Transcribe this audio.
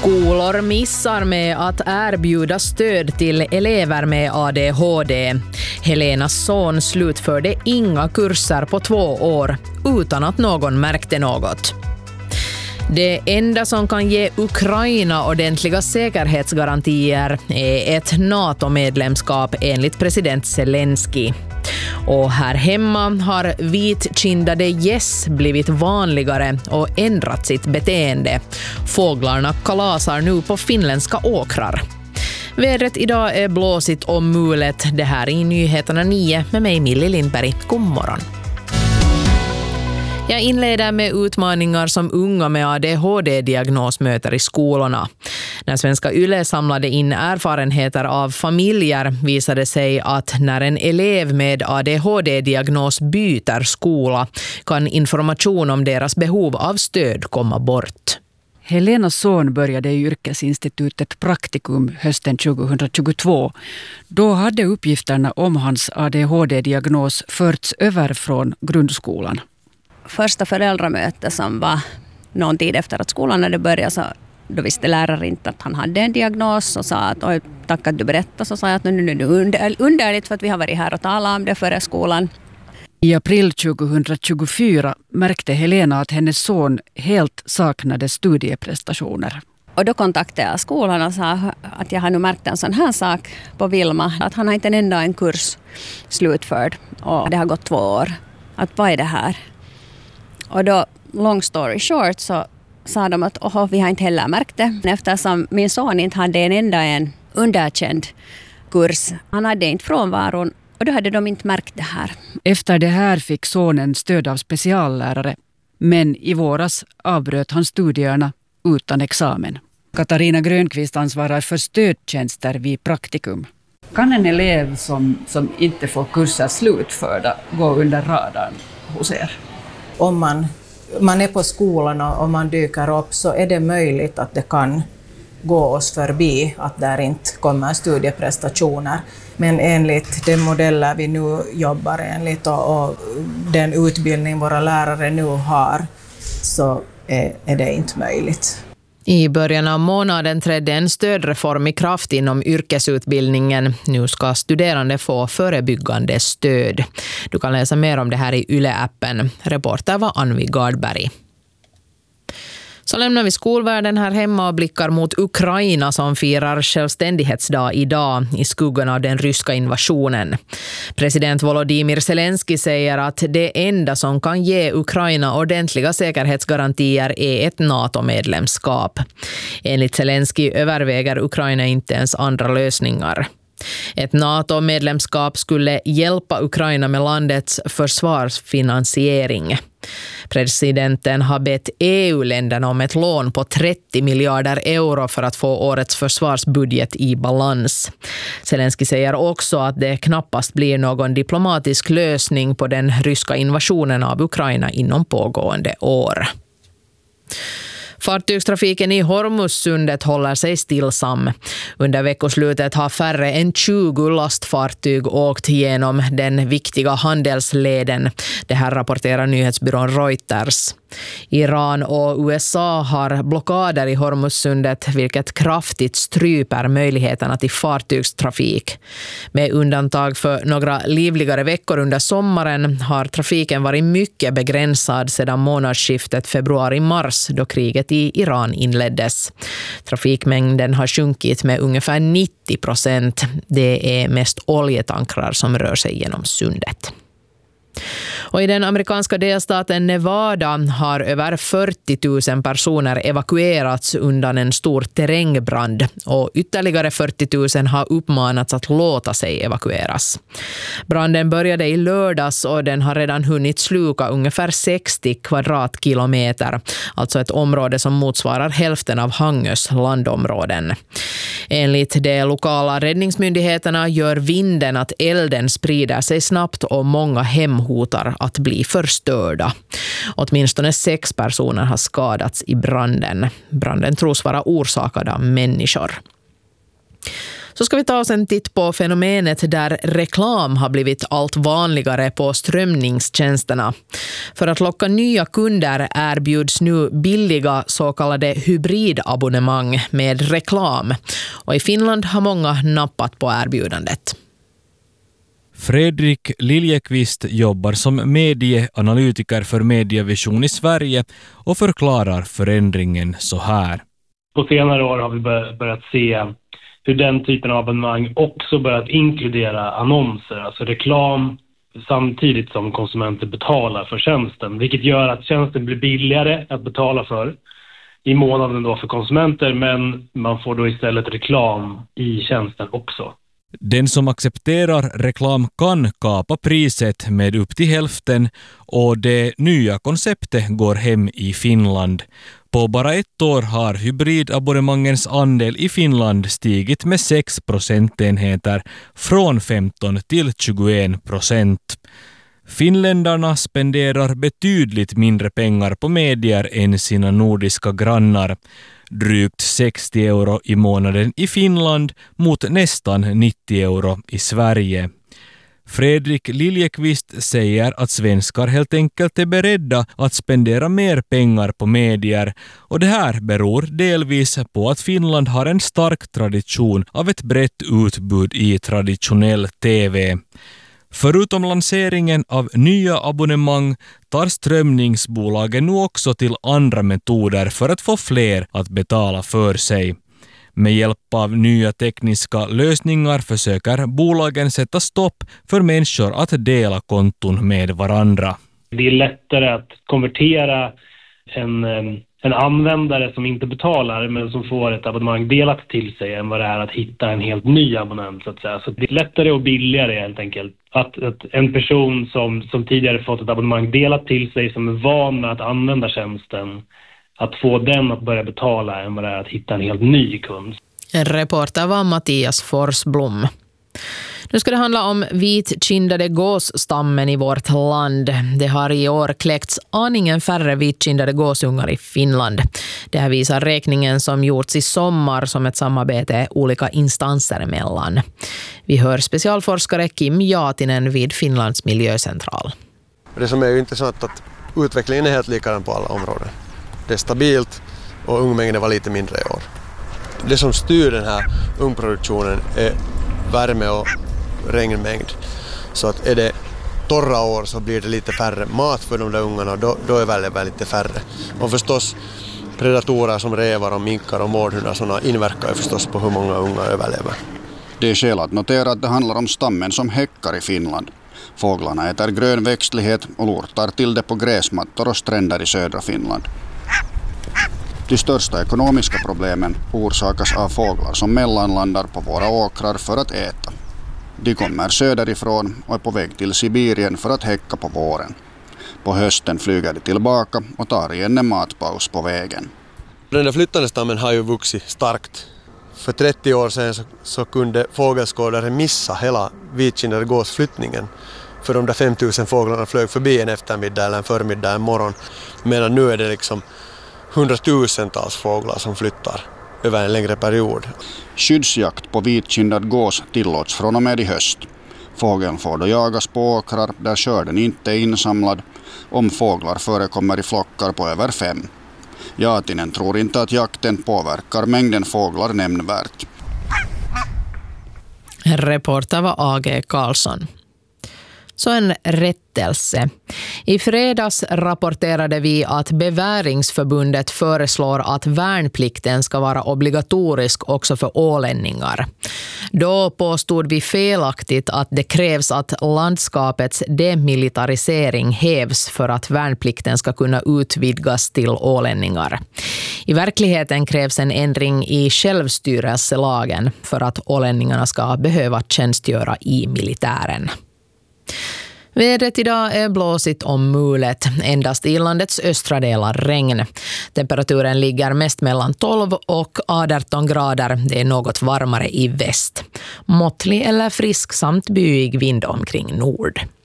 Skolor missar med att erbjuda stöd till elever med ADHD. Helenas son slutförde inga kurser på 2 år utan att någon märkte något. Det enda som kan ge Ukraina ordentliga säkerhetsgarantier är ett NATO-medlemskap enligt president Zelensky. Och här hemma har vitkindade gäss blivit vanligare och ändrat sitt beteende. Fåglarna kalasar nu på finländska åkrar. Vädret idag är blåsigt och mulet. Det här är Nyheterna 9 med mig Millie Lindberg. God morgon. Jag inleder med utmaningar som unga med ADHD-diagnos möter i skolorna. När Svenska Yle samlade in erfarenheter av familjer visade sig att när en elev med ADHD-diagnos byter skola kan information om deras behov av stöd komma bort. Helenas son började i yrkesinstitutet Praktikum hösten 2022. Då hade uppgifterna om hans ADHD-diagnos förts över från grundskolan. Första föräldramöte som var någon tid efter att skolan hade börjat, så då visste läraren inte att han hade en diagnos och sa att oj, tack att du berättade. Så sa jag att nu är det underligt för att vi har varit här och talat om det före skolan. I april 2024 märkte Helena att hennes son helt saknade studieprestationer. Och då kontaktade jag skolan och sa att jag har nu märkt en sån här sak på Vilma. Att han har inte en kurs slutförd och det har gått 2 år. Att vad är det här? Och då, long story short, så sa de att vi har inte heller märkt det. Eftersom min son inte hade en underkänd kurs. Han hade inte frånvaron och då hade de inte märkt det här. Efter det här fick sonen stöd av speciallärare. Men i våras avbröt han studierna utan examen. Katarina Grönqvist ansvarar för stödtjänster vid Praktikum. Kan en elev som inte får kurser slutförda gå under radarn hos er? Om man är på skolan och man dyker upp så är det möjligt att det kan gå oss förbi att där inte kommer studieprestationer. Men enligt de modeller vi nu jobbar enligt och den utbildning våra lärare nu har så är det inte möjligt. I början av månaden trädde en stödreform i kraft inom yrkesutbildningen. Nu ska studerande få förebyggande stöd. Du kan läsa mer om det här i Yle-appen. Reporter var Anvi Gardberg. Så lämnar vi skolvärlden här hemma och blickar mot Ukraina som firar självständighetsdag idag i skuggan av den ryska invasionen. President Volodymyr Zelensky säger att det enda som kan ge Ukraina ordentliga säkerhetsgarantier är ett NATO-medlemskap. Enligt Zelensky överväger Ukraina inte ens andra lösningar. Ett NATO-medlemskap skulle hjälpa Ukraina med landets försvarsfinansiering. Presidenten har bett EU-länderna om ett lån på 30 miljarder euro för att få årets försvarsbudget i balans. Zelensky säger också att det knappast blir någon diplomatisk lösning på den ryska invasionen av Ukraina inom pågående år. Fartygstrafiken i Hormuzsundet håller sig stillsam. Under veckoslutet har färre än 20 lastfartyg åkt genom den viktiga handelsleden. Det här rapporterar nyhetsbyrån Reuters. Iran och USA har blockader i Hormuzsundet vilket kraftigt stryper möjligheterna till fartygstrafik. Med undantag för några livligare veckor under sommaren har trafiken varit mycket begränsad sedan månadsskiftet februari-mars då kriget i Iran inleddes. Trafikmängden har sjunkit med ungefär 90%. Det är mest oljetankrar som rör sig genom sundet. Och i den amerikanska delstaten Nevada har över 40 000 personer evakuerats undan en stor terrängbrand och ytterligare 40 000 har uppmanats att låta sig evakueras. Branden började i lördags och den har redan hunnit sluka ungefär 60 kvadratkilometer, alltså ett område som motsvarar hälften av Hangös landområden. Enligt de lokala räddningsmyndigheterna gör vinden att elden sprider sig snabbt och många hem hotar att bli förstörda. Åtminstone 6 personer har skadats i branden. Branden tros vara orsakad av människor. Så ska vi ta oss en titt på fenomenet där reklam har blivit allt vanligare på strömningstjänsterna. För att locka nya kunder erbjuds nu billiga så kallade hybridabonnemang med reklam. Och i Finland har många nappat på erbjudandet. Fredrik Liljekvist jobbar som medieanalytiker för Medievision i Sverige och förklarar förändringen så här. På senare år har vi börjat se hur den typen av abonnemang också börjat inkludera annonser, alltså reklam, samtidigt som konsumenter betalar för tjänsten. Vilket gör att tjänsten blir billigare att betala för i månaden då för konsumenter, men man får då istället reklam i tjänsten också. Den som accepterar reklam kan kapa priset med upp till hälften och det nya konceptet går hem i Finland. På bara ett år har hybridabonnemangens andel i Finland stigit med 6 procentenheter från 15 till 21%. Finländarna spenderar betydligt mindre pengar på medier än sina nordiska grannar. Drygt 60 euro i månaden i Finland mot nästan 90 euro i Sverige. Fredrik Liljekvist säger att svenskar helt enkelt är beredda att spendera mer pengar på medier och det här beror delvis på att Finland har en stark tradition av ett brett utbud i traditionell TV. Förutom lanseringen av nya abonnemang tar strömningsbolagen nu också till andra metoder för att få fler att betala för sig. Med hjälp av nya tekniska lösningar försöker bolagen sätta stopp för människor att dela konton med varandra. Det är lättare att konvertera en användare som inte betalar men som får ett abonnemang delat till sig än vad det är att hitta en helt ny abonnent så att säga. Så det är lättare och billigare helt enkelt att en person som tidigare fått ett abonnemang delat till sig som är van med att använda tjänsten, att få den att börja betala än vad det är att hitta en helt ny kund. En reporter var Mattias Forsblom. Nu ska det handla om vitkindade gåsstammen i vårt land. Det har i år kläckts aningen färre vitkindade gåsungar i Finland. Det här visar räkningen som gjorts i sommar som ett samarbete olika instanser emellan. Vi hör specialforskare Kim Jatinen vid Finlands miljöcentral. Det som är ju intressant att utvecklingen är helt likadan på alla områden. Det är stabilt och ungmängden var lite mindre i år. Det som styr den här ungproduktionen är värme och regnmängd. Så att är det torra år så blir det lite färre mat för de där ungarna, då är väldigt lite färre. Och förstås predatorer som rävar och minkar och mårdhundar sådana inverkar ju förstås på hur många unga överlever. Det är skäl att notera att det handlar om stammen som häckar i Finland. Fåglarna äter grön växtlighet och lortar till det på gräsmattor och stränder i södra Finland. De största ekonomiska problemen orsakas av fåglar som mellanlandar på våra åkrar för att äta. De kommer söderifrån och är på väg till Sibirien för att häcka på våren. På hösten flyger de tillbaka och tar igen en matpaus på vägen. Den där flyttande stammen har ju vuxit starkt. För 30 år sedan så kunde fågelskådare missa hela vitkindade gåsflyttningen. För de där 5000 fåglarna flög förbi en eftermiddag eller en förmiddag, en morgon. Medan nu är det liksom 100-tusentals fåglar som flyttar över en längre period. Skyddsjakt på vitkindad gås tillåts från och med i höst. Fågeln får då jagas på åkrar där skörden inte är insamlad om fåglar förekommer i flockar på över 5. Jatinen tror inte att jakten påverkar mängden fåglar nämnvärt. Reporter var A.G. Karlsson. Så en rättelse. I fredags rapporterade vi att Beväringsförbundet föreslår att värnplikten ska vara obligatorisk också för ålänningar. Då påstod vi felaktigt att det krävs att landskapets demilitarisering hävs för att värnplikten ska kunna utvidgas till ålänningar. I verkligheten krävs en ändring i självstyrelselagen för att ålänningarna ska behöva tjänstgöra i militären. Vädret idag är blåsigt och mulet. Endast i landets östra delar regn. Temperaturen ligger mest mellan 12 och 18 grader. Det är något varmare i väst. Måttlig eller frisk samt byig vind omkring nord.